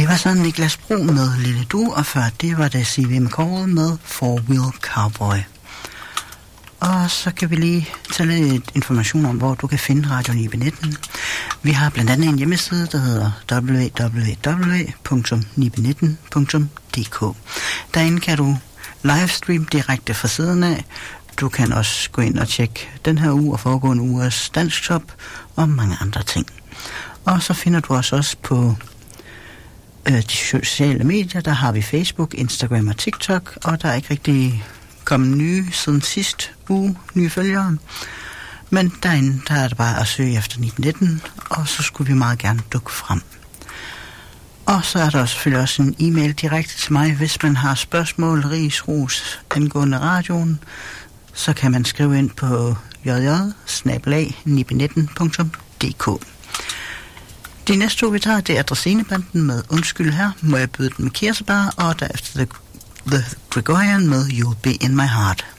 Det var så Niklas Bro med Lille Du, og før det var det C.V. McCall med Four Wheel Cowboy. Og så kan vi lige tage lidt information om, hvor du kan finde Radio Nibe19. Vi har blandt andet en hjemmeside, der hedder www.nibe19.dk. Derinde kan du livestream direkte fra siden af. Du kan også gå ind og tjekke den her uge og foregående ugers dansktop og mange andre ting. Og så finder du os også på de sociale medier. Der har vi Facebook, Instagram og TikTok, og der er ikke rigtig kommet nye siden sidste uge, nye følgere. Men derinde, der er det bare at søge efter 1919, og så skulle vi meget gerne dukke frem. Og så er der selvfølgelig også en e-mail direkte til mig, hvis man har spørgsmål, ris, ros angående radioen, så kan man skrive ind på jj@nibe19.dk. De næste to, vi tager, det er Dræsinebanden med Undskyld her, må jeg byde den med kirsebær, og derefter The Gregorian med You'll Be In My Heart.